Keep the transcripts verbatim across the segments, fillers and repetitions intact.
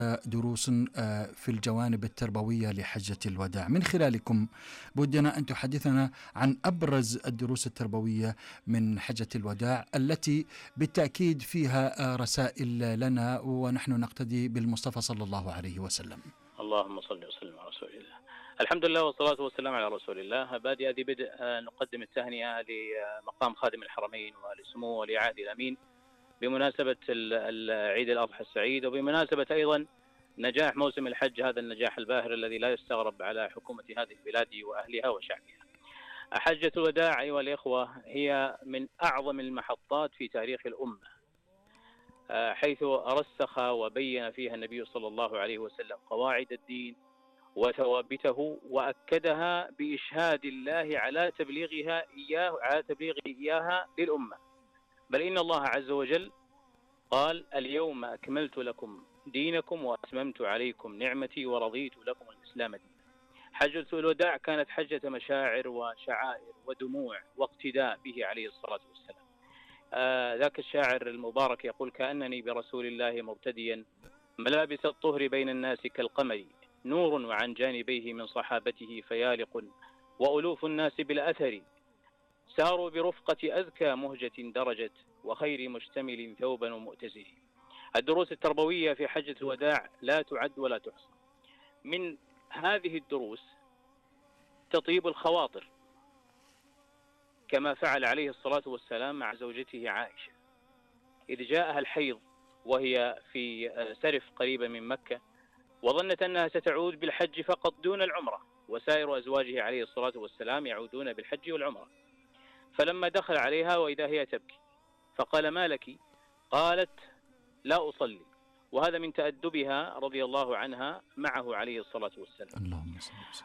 دروس في الجوانب التربوية لحجة الوداع. من خلالكم بودنا أن تحدثنا عن أبرز الدروس التربوية من حجة الوداع التي بالتأكيد فيها رسائل لنا ونحن نقتدي بالمصطفى صلى الله عليه وسلم. اللهم صل وسلم على رسول الله. الحمد لله والصلاة والسلام على رسول الله. بادئ ذي بدء نقدم التهنئة لمقام خادم الحرمين ولسموه ولي عهد الأمين بمناسبة عيد الأضحى السعيد، وبمناسبة أيضا نجاح موسم الحج، هذا النجاح الباهر الذي لا يستغرب على حكومة هذه البلاد وأهلها وشعبها. حجة الوداع أيها الإخوة هي من أعظم المحطات في تاريخ الأمة، حيث رسخ وبين فيها النبي صلى الله عليه وسلم قواعد الدين وثوابته، وأكدها بإشهاد الله على تبليغها إياه على تبليغه إياها للأمة. بل إن الله عز وجل قال: اليوم أكملت لكم دينكم وأتممت عليكم نعمتي ورضيت لكم الإسلام دينا. حجة الوداع كانت حجة مشاعر وشعائر ودموع واقتداء به عليه الصلاة والسلام. آه ذاك الشاعر المبارك يقول: كأنني برسول الله مرتديا ملابس الطهر بين الناس كالقمر، نور وعن جانبيه من صحابته فيالق، وألوف الناس بالأثر ساروا برفقة أزكى مهجة درجت، وخير مشتمل ثوبا ومؤتزر. الدروس التربوية في حجة الوداع لا تعد ولا تحصى. من هذه الدروس تطيب الخواطر، كما فعل عليه الصلاة والسلام مع زوجته عائشة إذ جاءها الحيض وهي في سرف قريبة من مكة، وظنت أنها ستعود بالحج فقط دون العمرة، وسائر أزواجه عليه الصلاة والسلام يعودون بالحج والعمرة. فلما دخل عليها وإذا هي تبكي فقال: ما لك؟ قالت: لا أصلي. وهذا من تأدبها رضي الله عنها معه عليه الصلاة والسلام. اللهم صل وسلم.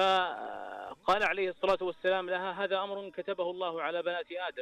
فقال عليه الصلاة والسلام لها: هذا أمر كتبه الله على بنات آدم.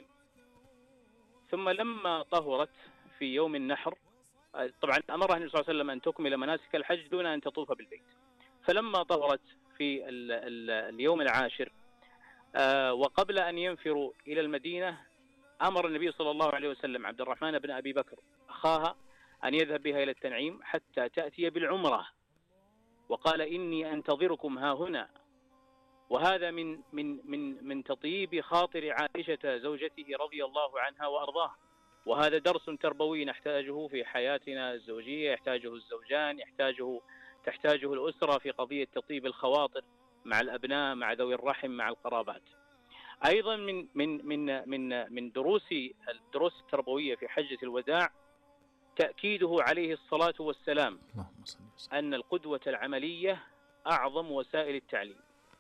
ثم لما طهرت في يوم النحر، طبعا أمرها النبي صلى الله عليه وسلم أن تكمل مناسك الحج دون أن تطوف بالبيت. فلما طهرت في ال ال اليوم العاشر آه وقبل أن ينفروا إلى المدينة، أمر النبي صلى الله عليه وسلم عبد الرحمن بن أبي بكر أخاها أن يذهب بها إلى التنعيم حتى تأتي بالعمرة، وقال: إني أنتظركم ها هنا. وهذا من من من من تطيب خاطر عائشة زوجته رضي الله عنها وأرضاها. وهذا درس تربوي نحتاجه في حياتنا الزوجية، يحتاجه الزوجان، يحتاجه تحتاجه الأسرة في قضية تطيب الخواطر مع الأبناء، مع ذوي الرحم، مع القرابات. أيضا من من من من من دروس الدروس التربوية في حجة الوداع تأكيده عليه الصلاة والسلام أن القدوة العملية أعظم وسائل التعليم.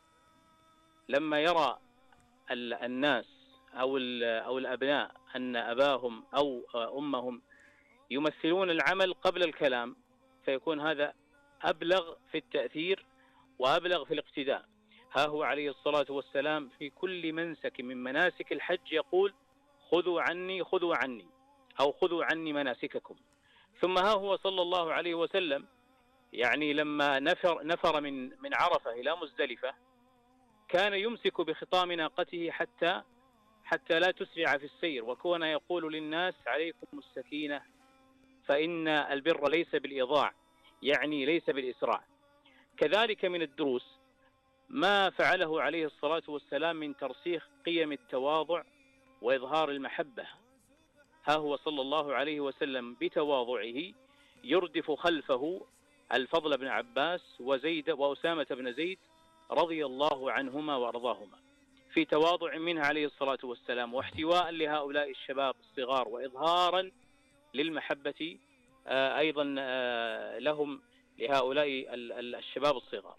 لما يرى الناس أو أو الأبناء أن أباهم أو أمهم يمثلون العمل قبل الكلام، فيكون هذا أبلغ في التأثير وأبلغ في الاقتداء. ها هو عليه الصلاة والسلام في كل منسك من مناسك الحج يقول: خذوا عني خذوا عني أو خذوا عني مناسككم. ثم ها هو صلى الله عليه وسلم يعني لما نفر, نفر من, من عرفة إلى مزدلفة كان يمسك بخطام ناقته حتى حتى لا تسرع في السير، وكان يقول للناس: عليكم السكينة فإن البر ليس بالإضاع، يعني ليس بالإسراع. كذلك من الدروس ما فعله عليه الصلاة والسلام من ترسيخ قيم التواضع وإظهار المحبة. ها هو صلى الله عليه وسلم بتواضعه يردف خلفه الفضل بن عباس وزيد وأسامة بن زيد رضي الله عنهما وأرضاهما، في تواضع منه عليه الصلاة والسلام، واحتواء لهؤلاء الشباب الصغار، وإظهارا للمحبة أيضا لهم، لهؤلاء الشباب الصغار.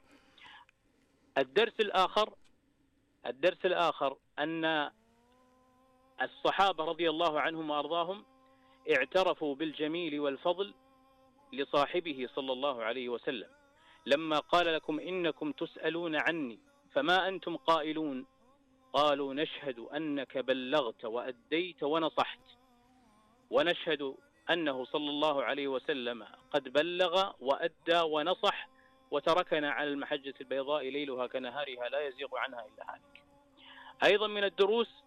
الدرس الآخر الدرس الآخر أن الصحابة رضي الله عنهم وأرضاهم اعترفوا بالجميل والفضل لصاحبه صلى الله عليه وسلم لما قال: لكم إنكم تسألون عني فما أنتم قائلون؟ قالوا: نشهد أنك بلغت وأديت ونصحت، ونشهد أنه صلى الله عليه وسلم قد بلغ وأدى ونصح وتركنا على المحجة البيضاء ليلها كنهارها لا يزيغ عنها إلا هالك. أيضا من الدروس